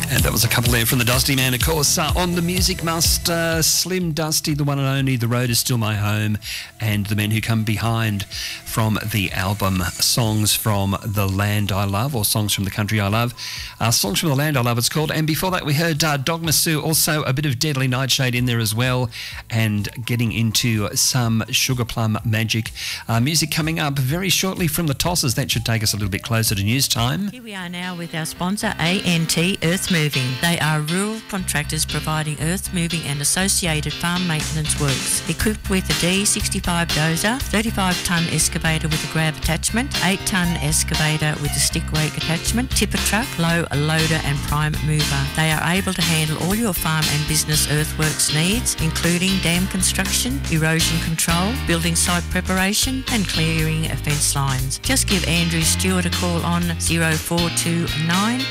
And that was a couple there from the Dusty Man, of course. On the Music Must, Slim Dusty, the one and only, The Road Is Still My Home, and The Men Who Come Behind from the album Songs from the Land I Love, or Songs from the Country I Love. Songs from the Land I Love, it's called. And before that, we heard Dogma Sue, also a bit of Deadly Nightshade in there as well, and getting into some Sugar Plum Magic. Music coming up very shortly from the Tossers. That should take us a little bit closer to news time. Here we are now with our sponsor, ANT Earth Moving. They are rural contractors providing earth moving and associated farm maintenance works. Equipped with a D65 dozer, 35-tonne excavator with a grab attachment, 8-tonne excavator with a stick rake attachment, tipper truck, low loader and prime mover. They are able to handle all your farm and business earthworks needs, including dam construction, erosion control, building site preparation and clearing fence lines. Just give Andrew Stewart a call on 0429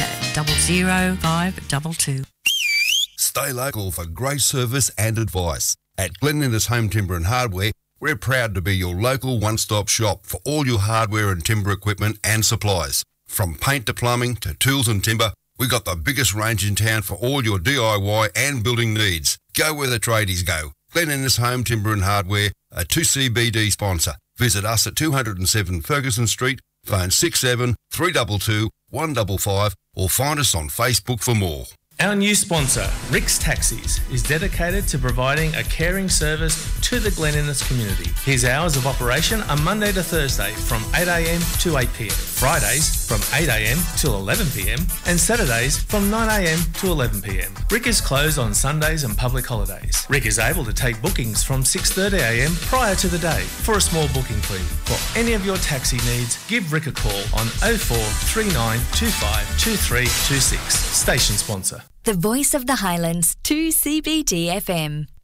900 522. Stay local for great service and advice. At Glen Innes Home Timber and Hardware, we're proud to be your local one-stop shop for all your hardware and timber equipment and supplies. From paint to plumbing to tools and timber, we've got the biggest range in town for all your DIY and building needs. Go where the tradies go. Glen Innes Home Timber and Hardware, a 2CBD sponsor. Visit us at 207 Ferguson Street, phone 67 322 155, or find us on Facebook for more. Our new sponsor, Rick's Taxis, is dedicated to providing a caring service to the Glen Innes community. His hours of operation are Monday to Thursday from 8am to 8pm, Fridays from 8am till 11pm, and Saturdays from 9am to 11pm. Rick is closed on Sundays and public holidays. Rick is able to take bookings from 6:30am prior to the day for a small booking fee. For any of your taxi needs, give Rick a call on 0439 25 2326. Station sponsor. The Voice of the Highlands, 2CBD FM.